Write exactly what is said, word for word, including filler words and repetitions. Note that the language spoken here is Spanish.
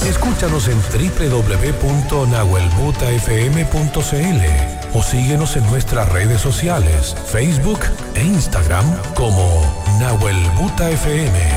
Escúchanos en doble u doble u doble u punto nahuel buta f m punto c l o síguenos en nuestras redes sociales, Facebook e Instagram como Nahuel Buta F M.